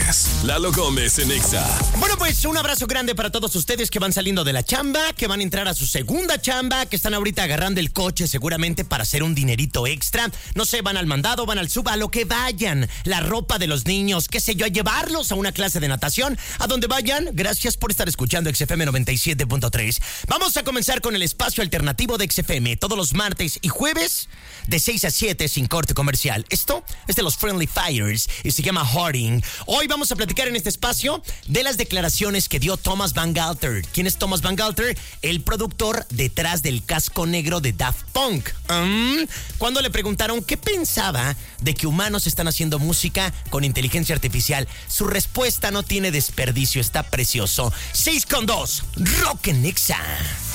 Viernes. Lalo Gómez en Exa. Bueno, pues un abrazo grande para todos ustedes que van saliendo de la chamba, que van a entrar a su segunda chamba, que están ahorita agarrando el coche seguramente para hacer un dinerito extra. No sé, van al mandado, van al sub, a lo que vayan. La ropa de los niños, qué sé yo, a llevarlos a una clase de natación. A donde vayan, gracias por estar escuchando XFM 97.3. Vamos a comenzar con el espacio alternativo de XFM todos los martes y jueves de 6 a 7 sin corte comercial. Esto es de los Friendly Fires y se llama Harding. Hoy vamos a platicar en este espacio de las declaraciones que dio Thomas Bangalter. ¿Quién es Thomas Bangalter? El productor detrás del casco negro de Daft Punk. Cuando le preguntaron qué pensaba de que humanos están haciendo música con inteligencia artificial, su respuesta no tiene desperdicio, está precioso. 6 con 2, Rock en Exa.